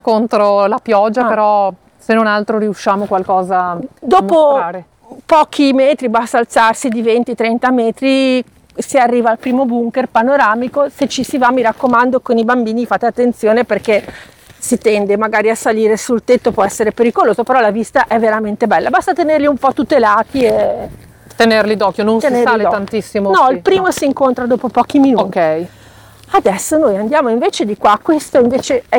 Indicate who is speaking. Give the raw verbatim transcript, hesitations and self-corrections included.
Speaker 1: contro la pioggia,
Speaker 2: Ah.
Speaker 1: però se non altro riusciamo qualcosa
Speaker 2: Dopo
Speaker 1: a mostrare.
Speaker 2: pochi metri, basta alzarsi di venti trenta metri, si arriva al primo bunker panoramico. Se ci si va, mi raccomando, con i bambini fate attenzione perché si tende magari a salire sul tetto, può essere pericoloso, però la vista è veramente bella, basta tenerli un po' tutelati e
Speaker 1: Tenerli d'occhio, non
Speaker 2: tenerli
Speaker 1: si sale
Speaker 2: d'occhio.
Speaker 1: tantissimo.
Speaker 2: No,
Speaker 1: sì,
Speaker 2: il primo
Speaker 1: no.
Speaker 2: si incontra dopo pochi minuti.
Speaker 1: Ok.
Speaker 2: Adesso noi andiamo invece di qua, questo invece è